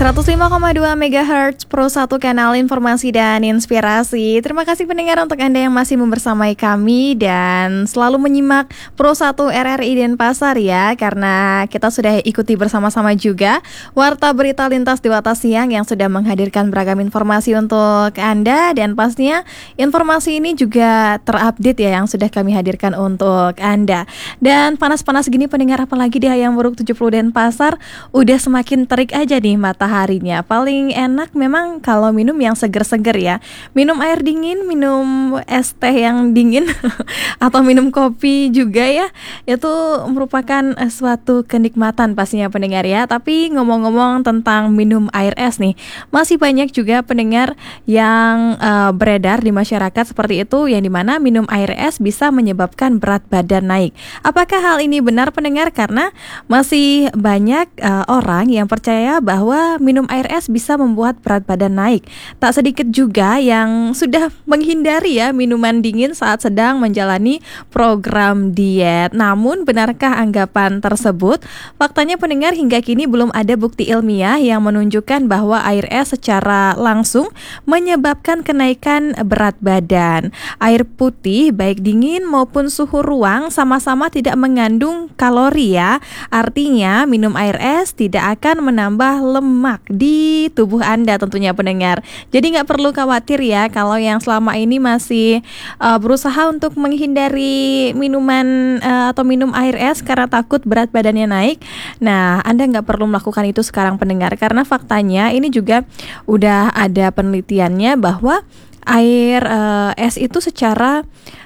105,2 MHz Pro 1 kanal informasi dan inspirasi. Terima kasih pendengar untuk Anda yang masih membersamai kami dan selalu menyimak Pro 1 RRI Denpasar ya, karena kita sudah ikuti bersama-sama juga Warta Berita Lintas Dewata Siang yang sudah menghadirkan beragam informasi untuk Anda, dan pastinya informasi ini juga terupdate ya yang sudah kami hadirkan untuk Anda. Dan panas-panas gini pendengar, apalagi di Hayam Wuruk 70 Denpasar, udah semakin terik aja nih mataharinya. Paling enak memang kalau minum yang seger-seger ya. Minum air dingin, minum es teh yang dingin atau minum kopi juga ya. Itu merupakan suatu kenikmatan pastinya pendengar ya. Tapi ngomong-ngomong tentang minum air es nih, masih banyak juga pendengar yang beredar di masyarakat seperti itu, yang dimana minum air es bisa menyebabkan berat badan naik. Apakah hal ini benar pendengar? Karena masih banyak orang yang percaya bahwa minum air es bisa membuat berat badan naik. Tak sedikit juga yang sudah menghindari ya minuman dingin saat sedang menjalani program diet. Namun benarkah anggapan tersebut? Faktanya pendengar, hingga kini belum ada bukti ilmiah yang menunjukkan bahwa air es secara langsung menyebabkan kenaikan berat badan. Air putih baik dingin maupun suhu ruang sama-sama tidak mengandung kalori ya. Artinya minum air es tidak akan menambah lemak di tubuh Anda tentunya pendengar. Jadi nggak perlu khawatir ya kalau yang selama ini masih berusaha untuk menghindari minuman atau minum air es karena takut berat badannya naik. Nah, Anda nggak perlu melakukan itu sekarang pendengar, karena faktanya ini juga udah ada penelitiannya bahwa air es itu secara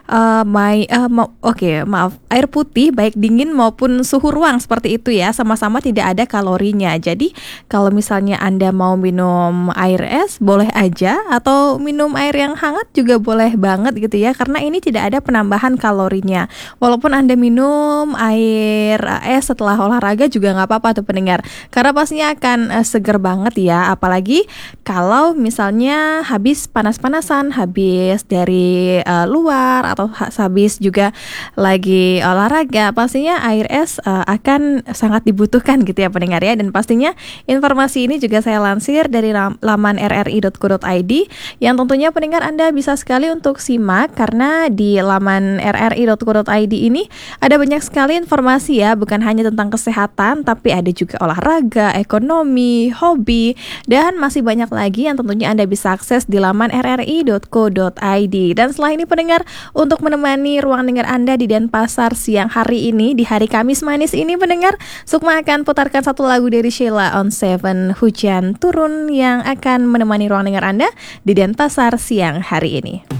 air putih baik dingin maupun suhu ruang seperti itu ya, sama-sama tidak ada kalorinya. Jadi kalau misalnya Anda mau minum air es boleh aja, atau minum air yang hangat juga boleh banget gitu ya, karena ini tidak ada penambahan kalorinya. Walaupun Anda minum air es setelah olahraga juga nggak apa-apa tuh pendengar, karena pastinya akan seger banget ya. Apalagi kalau misalnya habis panas-panasan, habis dari luar atau habis juga lagi olahraga, pastinya air es akan sangat dibutuhkan gitu ya pendengar ya. Dan pastinya informasi ini juga saya lansir dari laman rri.co.id, yang tentunya pendengar Anda bisa sekali untuk simak, karena di laman rri.co.id ini ada banyak sekali informasi ya, bukan hanya tentang kesehatan tapi ada juga olahraga, ekonomi, hobi, dan masih banyak lagi yang tentunya Anda bisa akses di laman rri.co.id. Dan setelah ini pendengar, untuk menemani ruang dengar Anda di Denpasar siang hari ini, di hari Kamis manis ini pendengar, Sukma akan putarkan satu lagu dari Sheila on Seven, Hujan Turun, yang akan menemani ruang dengar Anda di Denpasar siang hari ini.